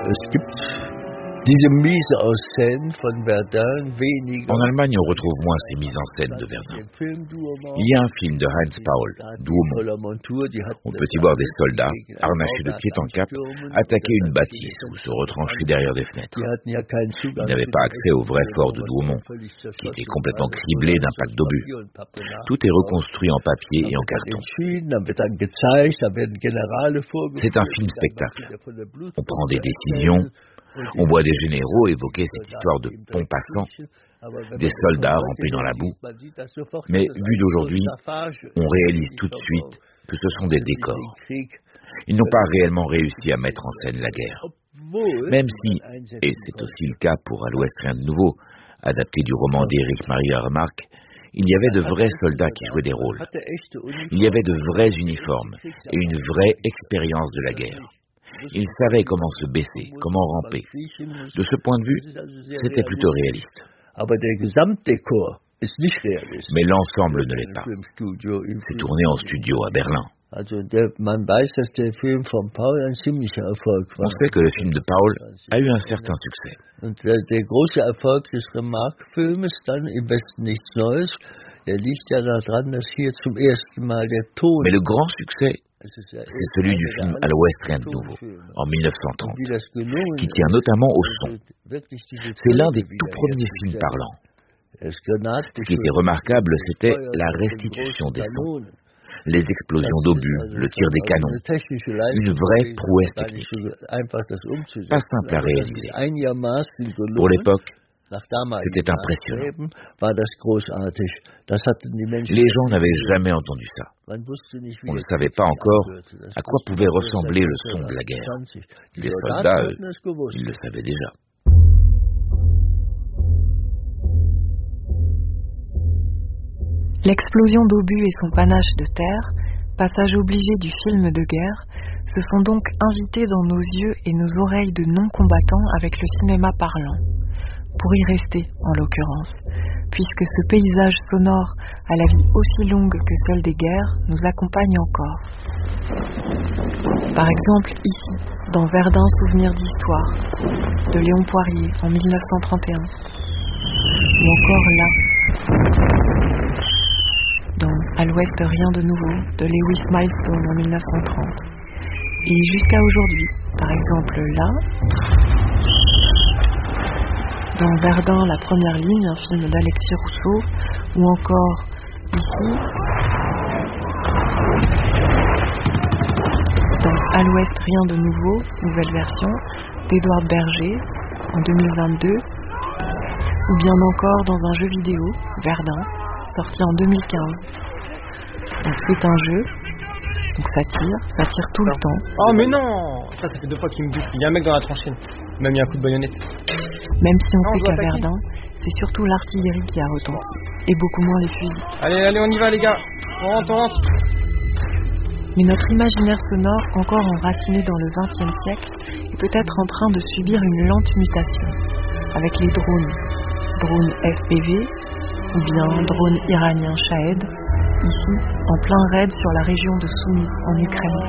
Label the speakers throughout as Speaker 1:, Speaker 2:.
Speaker 1: Es gibt diese Mise en scène von Verdun weniger.
Speaker 2: En Allemagne, on retrouve moins ces mises en scène de Verdun. Il y a un film de Heinz Paul, Douaumont. On peut y voir des soldats, harnachés de pied en cap, attaquer une bâtisse ou se retrancher derrière des fenêtres. Ils n'avaient pas accès au vrai fort de Douaumont, qui était complètement criblé d'impacts d'obus. Tout est reconstruit en papier et en carton. C'est un film-spectacle. On prend des décisions. On voit des généraux évoquer cette histoire de pont passant, des soldats rampés dans la boue. Mais vu d'aujourd'hui, on réalise tout de suite que ce sont des décors. Ils n'ont pas réellement réussi à mettre en scène la guerre. Même si, et c'est aussi le cas pour À l'Ouest rien de nouveau, adapté du roman d'Éric Maria Remarque, il y avait de vrais soldats qui jouaient des rôles. Il y avait de vrais uniformes et une vraie expérience de la guerre. Ils savaient comment se baisser, comment ramper. De ce point de vue, c'était plutôt réaliste. Mais l'ensemble ne l'est pas. C'est tourné en studio à Berlin. On sait que le film de Paul a eu un certain succès. Mais le grand succès, c'est celui du film À l'Ouest rien de nouveau, en 1930, qui tient notamment au son. C'est l'un des tout premiers films parlants. Ce qui était remarquable, c'était la restitution des sons. Les explosions d'obus, le tir des canons, une vraie prouesse technique. Pas simple à réaliser. Pour l'époque, c'était impressionnant. Les gens n'avaient jamais entendu ça. On ne savait pas encore à quoi pouvait ressembler le son de la guerre. Les soldats, eux, ils le savaient déjà.
Speaker 3: L'explosion d'obus et son panache de terre, passage obligé du film de guerre, se sont donc invités dans nos yeux et nos oreilles de non-combattants avec le cinéma parlant. Pour y rester, en l'occurrence, puisque ce paysage sonore à la vie aussi longue que celle des guerres nous accompagne encore. Par exemple, ici, dans Verdun, Souvenir d'Histoire, de Léon Poirier, en 1931. Ou encore là, dans À l'Ouest rien de nouveau, de Lewis Milestone, en 1930. Et jusqu'à aujourd'hui, par exemple là, dans Verdun, la première ligne, un film d'Alexis Rousseau, ou encore ici, dans À l'Ouest rien de nouveau, nouvelle version, d'Édouard Berger, en 2022, ou bien encore dans un jeu vidéo, Verdun, sorti en 2015. Donc c'est un jeu, donc ça tire tout le temps.
Speaker 4: Oh mais non, ça fait 2 fois qu'il me bute, il y a un mec dans la tranchée, il m'a mis un coup de baïonnette.
Speaker 3: Même si on sait qu'à Verdun, c'est surtout l'artillerie qui a retenti, et beaucoup moins les fusils.
Speaker 4: Allez, on y va les gars, on rentre.
Speaker 3: Mais notre imaginaire sonore, encore enraciné dans le XXe siècle, est peut-être en train de subir une lente mutation, avec les drones FPV, ou bien drones iraniens Shahed, ici, en plein raid sur la région de Soumy, en Ukraine.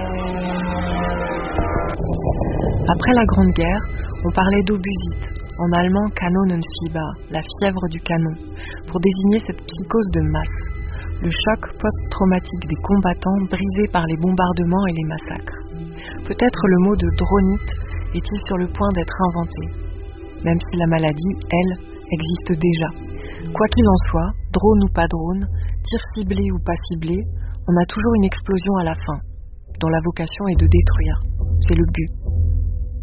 Speaker 3: Après la Grande Guerre, on parlait d'obusite, en allemand Kanonenfieber, la fièvre du canon, pour désigner cette psychose de masse, le choc post-traumatique des combattants brisés par les bombardements et les massacres. Peut-être le mot de dronite est-il sur le point d'être inventé, même si la maladie, elle, existe déjà. Quoi qu'il en soit, drone ou pas drone, tir ciblé ou pas ciblé, on a toujours une explosion à la fin, dont la vocation est de détruire. C'est le but.